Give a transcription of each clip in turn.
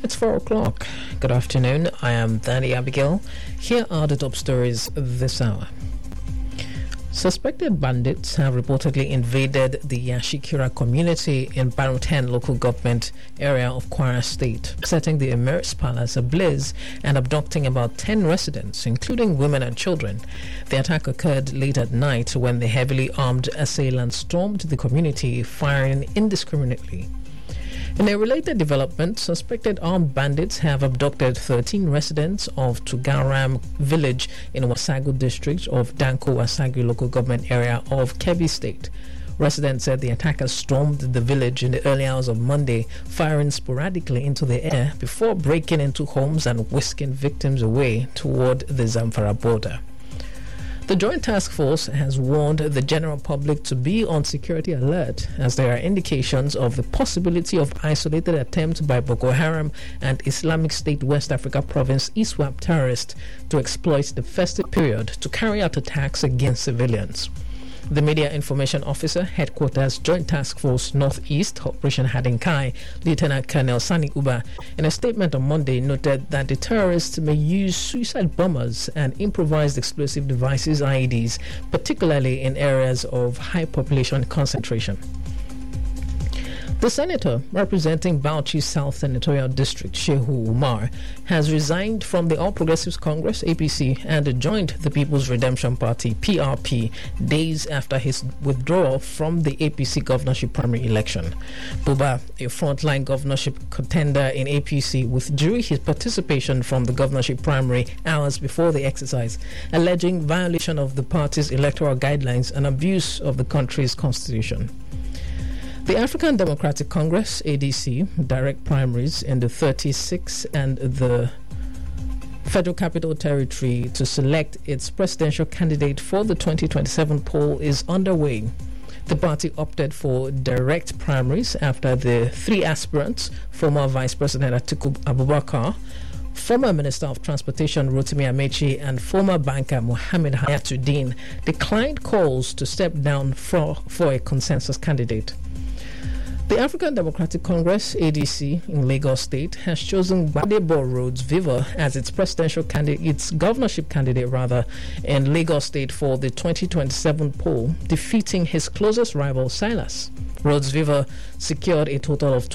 It's 4 o'clock. Good afternoon. I am Danny Abigail. Here are the top stories this hour. Suspected bandits have reportedly invaded the Yashikira community in Barutan local government area of Kwara State, setting the Emir's Palace ablaze and abducting about 10 residents, including women and children. The attack occurred late at night when the heavily armed assailants stormed the community, firing indiscriminately. In a related development, suspected armed bandits have abducted 13 residents of Tugaram village in Wasagu district of Danko Wasagu local government area of Kebbi State. Residents said the attackers stormed the village in the early hours of Monday, firing sporadically into the air before breaking into homes and whisking victims away toward the Zamfara border. The Joint Task Force has warned the general public to be on security alert as there are indications of the possibility of isolated attempts by Boko Haram and Islamic State West Africa Province ISWAP terrorists to exploit the festive period to carry out attacks against civilians. The Media Information Officer, Headquarters Joint Task Force Northeast, Operation Hadinkai, Lieutenant Colonel Sani Uba, in a statement on Monday noted that the terrorists may use suicide bombers and improvised explosive devices IEDs, particularly in areas of high population concentration. The senator representing Bauchi South Senatorial District, Shehu Umar, has resigned from the All Progressives Congress, APC, and joined the People's Redemption Party, PRP, days after his withdrawal from the APC governorship primary election. Buba, a frontline governorship contender in APC, withdrew his participation from the governorship primary hours before the exercise, alleging violation of the party's electoral guidelines and abuse of the country's constitution. The African Democratic Congress, ADC, direct primaries in the 36th and the Federal Capital Territory to select its presidential candidate for the 2027 poll is underway. The party opted for direct primaries after the three aspirants, former Vice President Atiku Abubakar, former Minister of Transportation Rotimi Amechi, and former banker Mohammed Hayatuddin, declined calls to step down for a consensus candidate. The African Democratic Congress, ADC, in Lagos State has chosen Gbadebo Rhodes Viver as its governorship candidate in Lagos State for the 2027 poll, defeating his closest rival, Silas. Rhodes Viver secured a total of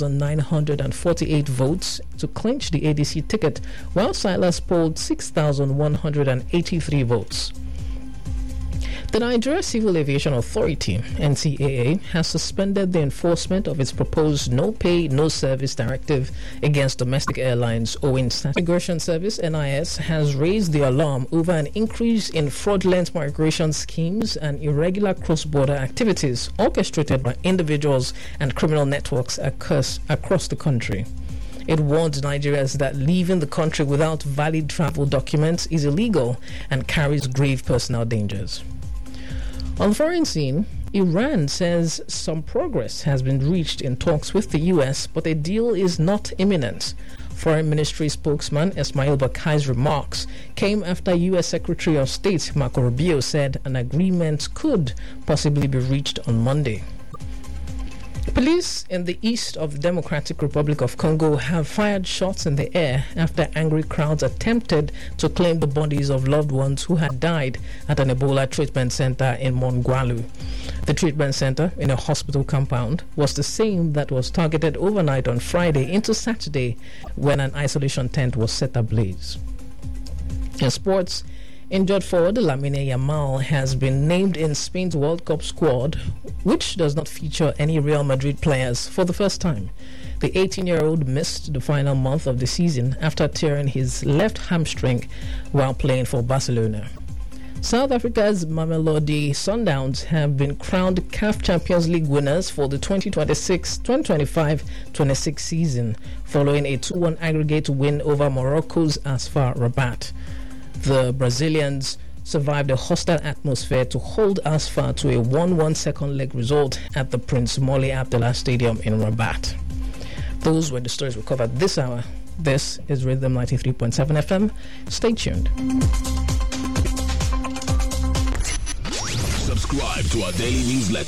12,948 votes to clinch the ADC ticket, while Silas polled 6,183 votes. The Nigeria Civil Aviation Authority, NCAA, has suspended the enforcement of its proposed No Pay, No Service directive against domestic airlines owing Migration Service, NIS, has raised the alarm over an increase in fraudulent migration schemes and irregular cross-border activities orchestrated by individuals and criminal networks across the country. It warned Nigerians that leaving the country without valid travel documents is illegal and carries grave personal dangers. On the foreign scene, Iran says some progress has been reached in talks with the U.S., but a deal is not imminent. Foreign Ministry spokesman Ismail Bakai's remarks came after U.S. Secretary of State Marco Rubio said an agreement could possibly be reached on Monday. Police in the east of the Democratic Republic of Congo have fired shots in the air after angry crowds attempted to claim the bodies of loved ones who had died at an Ebola treatment center in Mongwalu. The treatment center in a hospital compound was the same that was targeted overnight on Friday into Saturday when an isolation tent was set ablaze. In sports, injured forward Lamine Yamal has been named in Spain's World Cup squad, which does not feature any Real Madrid players for the first time. The 18-year-old missed the final month of the season after tearing his left hamstring while playing for Barcelona. South Africa's Mamelodi Sundowns have been crowned CAF Champions League winners for the 2025-26 season, following a 2-1 aggregate win over Morocco's Asfar Rabat. The Brazilians survived a hostile atmosphere to hold Asfar to a 1-1 second leg result at the Prince Moulay Abdallah Stadium in Rabat. Those were the stories we covered this hour. This is Rhythm 93.7 FM. Stay tuned. Subscribe to our daily newsletter